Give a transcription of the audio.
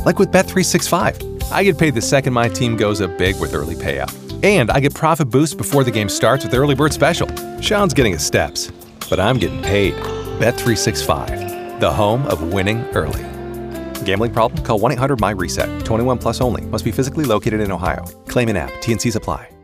Like with Bet365. I get paid the second my team goes up big with early payout. And I get profit boosts before the game starts with Early Bird Special. Sean's getting his steps, but I'm getting paid. Bet365, the home of winning early. Gambling problem? Call 1-800-MY-RESET. 21 plus only. Must be physically located in Ohio. Claim in app. T&Cs apply.